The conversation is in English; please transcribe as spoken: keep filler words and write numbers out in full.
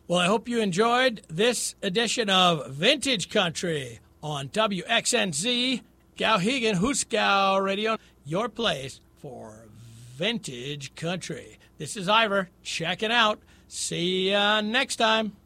Well, I hope you enjoyed this edition of Vintage Country on W X N Z, Gauhegan Hooskow Radio, your place for vintage country. This is Ivor checking out. See ya next time.